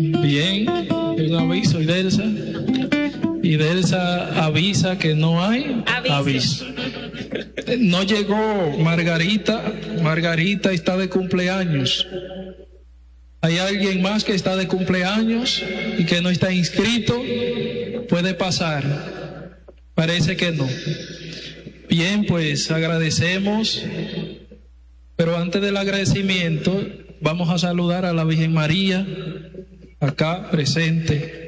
Bien, un aviso, Idelsa. Idelsa avisa que no hay aviso. No llegó Margarita. Margarita está de cumpleaños. ¿Hay alguien más que está de cumpleaños y que no está inscrito? Puede pasar. Parece que no. Bien, pues agradecemos. Pero antes del agradecimiento, vamos a saludar a la Virgen María, acá presente.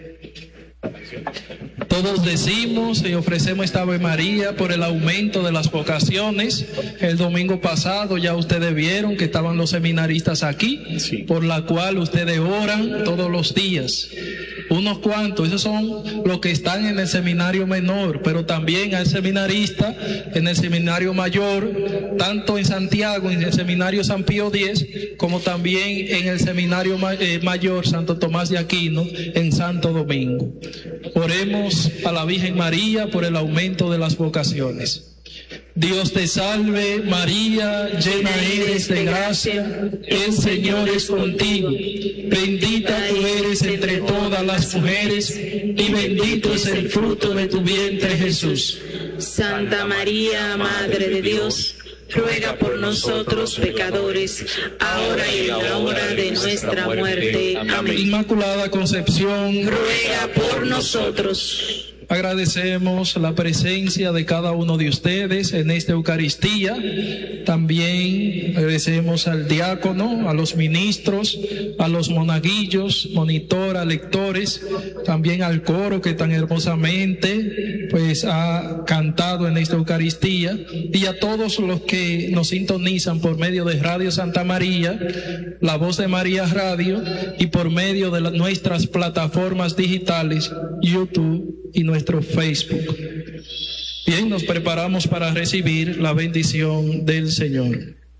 Todos decimos y ofrecemos esta Ave María por el aumento de las vocaciones. El domingo pasado ya ustedes vieron que estaban los seminaristas aquí, sí, por la cual ustedes oran todos los días. Unos cuantos, esos son los que están en el seminario menor, pero también hay seminaristas en el seminario mayor, tanto en Santiago, en el seminario San Pío X, como también en el seminario mayor Santo Tomás de Aquino, en Santo Domingo. Oremos a la Virgen María por el aumento de las vocaciones. Dios te salve María, llena eres de gracia, el Señor es contigo, bendita tú eres entre todas las mujeres y bendito es el fruto de tu vientre Jesús. Santa María, Madre de Dios, ruega por nosotros pecadores, ahora y en la hora de nuestra muerte. Amén. Inmaculada Concepción, ruega por nosotros. Agradecemos la presencia de cada uno de ustedes en esta Eucaristía. También agradecemos al diácono, a los ministros, a los monaguillos, monitora, lectores, también al coro que tan hermosamente pues ha cantado en esta Eucaristía, y a todos los que nos sintonizan por medio de Radio Santa María, La Voz de María Radio, y por medio de nuestras plataformas digitales, YouTube y nuestro Facebook. Bien, nos preparamos para recibir la bendición del Señor.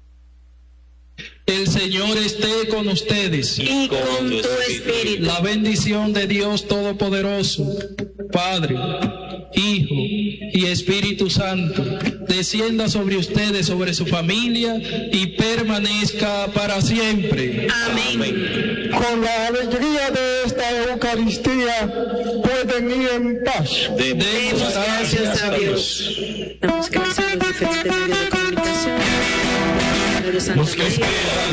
El Señor esté con ustedes y con tu espíritu. La bendición de Dios Todopoderoso, Padre, Hijo y Espíritu Santo, descienda sobre ustedes, sobre su familia y permanezca para siempre. Amén. Con la alegría de esta Eucaristía pueden ir en paz. Demos gracias a Dios. Damos gracias a los diferentes medios de comunicación.